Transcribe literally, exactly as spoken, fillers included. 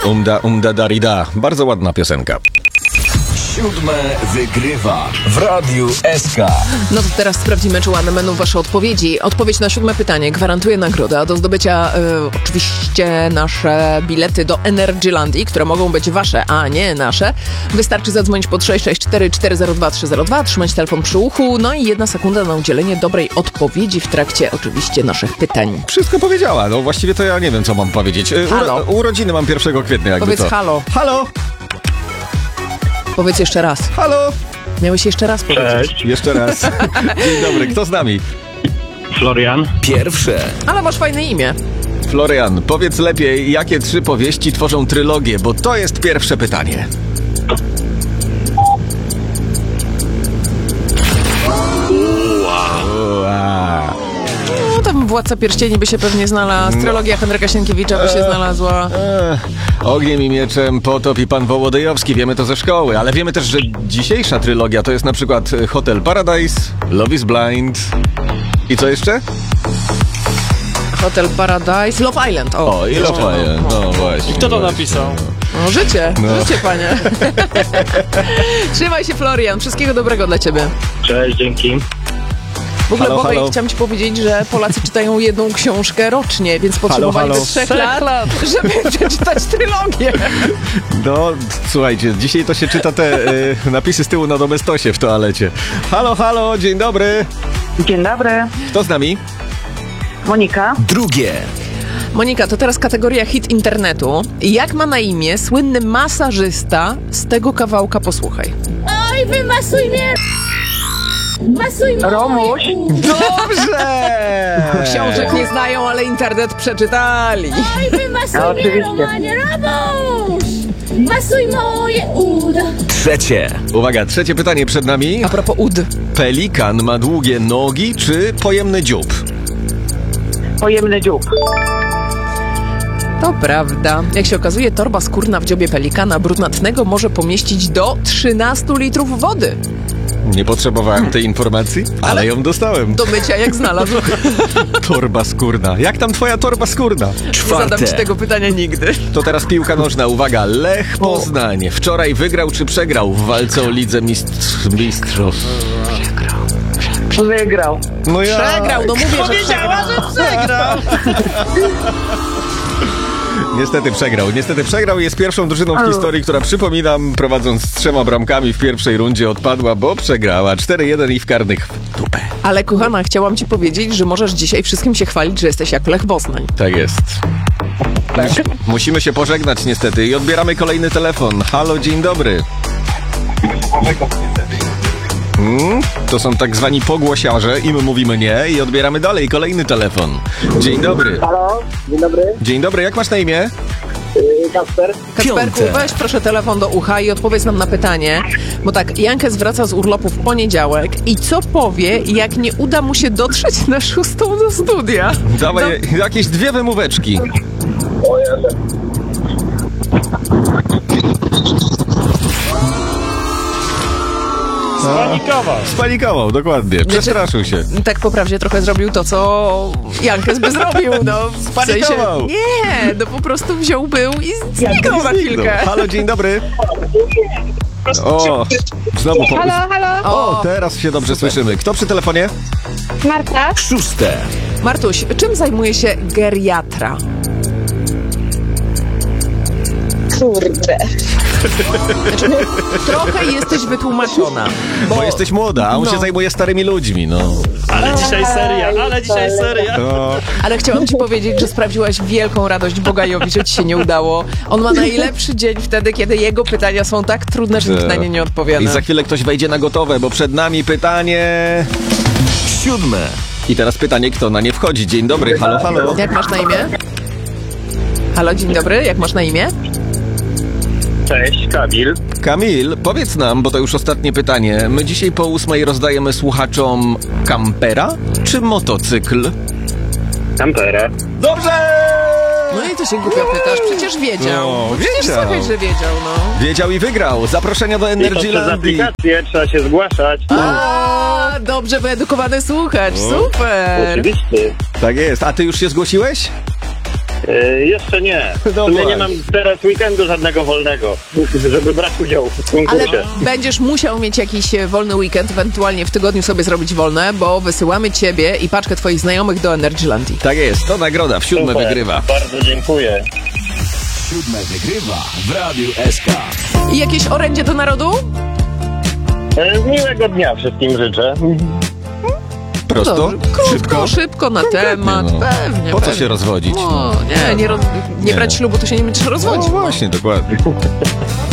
Umda, umda, darida. Bardzo ładna piosenka. Siódme wygrywa w Radiu S K. No to teraz sprawdzimy, czy ładne będą wasze odpowiedzi. Odpowiedź na siódme pytanie gwarantuje nagrodę, a do zdobycia y, oczywiście nasze bilety do Energylandii, które mogą być wasze, a nie nasze. Wystarczy zadzwonić pod sześć sześć cztery cztery zero dwa trzy zero dwa, trzymać telefon przy uchu, no i jedna sekunda na udzielenie dobrej odpowiedzi w trakcie oczywiście naszych pytań. Wszystko powiedziała, no właściwie to ja nie wiem, co mam powiedzieć. Y, Halo. Uro, urodziny mam pierwszego kwietnia, jakby Powiedz co. halo. Halo! Powiedz jeszcze raz. Halo! Miałeś jeszcze raz powiedzieć. Cześć, Jeszcze raz. Dzień dobry, kto z nami? Florian. Pierwsze. Ale masz fajne imię. Florian, powiedz lepiej, jakie trzy powieści tworzą trylogię, bo to jest pierwsze pytanie. Ua. No tam Władca Pierścieni by się pewnie znalazł, trylogia Henryka Sienkiewicza by się znalazła. Ech, Ogniem i mieczem, Potop i Pan Wołodyjowski, wiemy to ze szkoły, ale wiemy też, że dzisiejsza trylogia to jest na przykład Hotel Paradise, Love is Blind i co jeszcze? Hotel Paradise, Love Island. O, O, i Love Island, no właśnie. Kto to właśnie. napisał? no życie, No. życie panie. Trzymaj się Florian, wszystkiego dobrego dla ciebie. Cześć, dzięki. W ogóle Halo, Bobek, halo. chciałam ci powiedzieć, że Polacy czytają jedną książkę rocznie, więc potrzebowali halo. do trzech Trzech lat, lat. żeby przeczytać trylogię. No, słuchajcie, dzisiaj to się czyta te y, napisy z tyłu na domestosie w toalecie. Halo, halo, dzień dobry. Dzień dobry, Kto z nami? Monika. Drugie. Monika, to teraz kategoria hit internetu. Jak ma na imię słynny masażysta z tego kawałka? Posłuchaj. Oj, wymasuj mnie! Masuj mnie! Romuś. Dobrze! Książek nie znają, ale internet przeczytali. Oj, wymasuj No, mnie, oczywiście. Romanie, Romuś! Masuj moje uda! Trzecie. Uwaga, trzecie pytanie przed nami. A propos ud. Pelikan ma długie nogi czy pojemny dziób? Pojemny dziób. To prawda. Jak się okazuje, torba skórna w dziobie pelikana brunatnego może pomieścić do trzynastu litrów wody. Nie potrzebowałem tej informacji, ale ją dostałem. Do mycia jak znalazł. Torba skórna. Jak tam twoja torba skórna? Nie zadam ci Czwarte. tego pytania nigdy. To teraz piłka nożna. Uwaga, Lech Poznań. Wczoraj wygrał czy przegrał w walce o Lidze Mistrz... Mistrzów? Wygrał. No ja... Przegrał, no mówię, że przegrał. przegrał. Niestety przegrał. Niestety przegrał i jest pierwszą drużyną w historii, która, przypominam, prowadząc z trzema bramkami w pierwszej rundzie odpadła, bo przegrała. cztery jeden i w karnych w dupę. Ale kochana, chciałam ci powiedzieć, że możesz dzisiaj wszystkim się chwalić, że jesteś jak Lech Poznań. Tak jest. Musi- musimy się pożegnać niestety i odbieramy kolejny telefon. Halo, dzień dobry. Hmm? To są tak zwani pogłosiarze, im mówimy nie i odbieramy dalej kolejny telefon. Dzień dobry. Halo, dzień dobry, Dzień dobry, jak masz na imię? yy, Kasper. Kacperku, Piąte. weź proszę telefon do ucha i odpowiedz nam na pytanie. Bo tak, Jankes wraca z urlopu w poniedziałek i co powie, jak nie uda mu się dotrzeć na szóstą do studia? Dawaj jakieś dwie wymóweczki. Spanikował. Spanikował, dokładnie. Przestraszył się. Tak po prawdzie trochę zrobił to, co Jankes by zrobił, no. W Spanikował. nie, no po prostu wziął był i zniknął na chwilkę. Halo, dzień dobry. O, znowu po... Halo, halo, O, teraz się dobrze słyszymy. Kto przy telefonie? Marta. Szóste. Martuś, czym zajmuje się geriatra? Kurde. Trochę jesteś wytłumaczona. Bo jesteś młoda, a on No. się zajmuje starymi ludźmi, no. Ale dzisiaj seria, ale dzisiaj seria. no. Ale chciałam ci powiedzieć, że sprawdziłaś wielką radość Bogajowi, że ci się nie udało. On ma najlepszy dzień wtedy, kiedy jego pytania są tak trudne, że nikt na nie nie I odpowiada. za chwilę ktoś wejdzie na gotowe, bo przed nami pytanie... Siódme. I teraz pytanie, kto na nie wchodzi. Dzień dobry, halo, halo. Jak masz na imię? Halo, dzień dobry, jak masz na imię? Cześć, Kamil. Kamil, powiedz nam, bo to już ostatnie pytanie. My dzisiaj po ósmej rozdajemy słuchaczom kampera czy motocykl? Kampera. Dobrze! No i to się głupio pytasz, przecież wiedział. No, Przecież wiedział. słychać, że wiedział, no. Wiedział i wygrał. Zaproszenia do I to przez Energylandii. aplikację trzeba się zgłaszać. A, dobrze wyedukowany słuchacz, super. Oczywiście. Tak jest. A ty już się zgłosiłeś? Yy, jeszcze nie. W No sumie nie właśnie. mam teraz weekendu żadnego wolnego, żeby brać udział w Ale konkursie. będziesz musiał mieć jakiś e, wolny weekend, ewentualnie w tygodniu sobie zrobić wolne, bo wysyłamy ciebie i paczkę twoich znajomych do Energylandii. Tak jest, to nagroda, w siódme Super, wygrywa. Bardzo dziękuję. Siódme wygrywa w Radiu S K. I jakieś orędzie do narodu? E, Miłego dnia wszystkim życzę. Prosto? Dobrze. Krótko, szybko, na temat, no. pewnie. Po co pewnie. się rozwodzić? No, nie, nie, roz, nie Nie. brać ślubu, to się nie będziesz rozwodzić. No właśnie, dokładnie.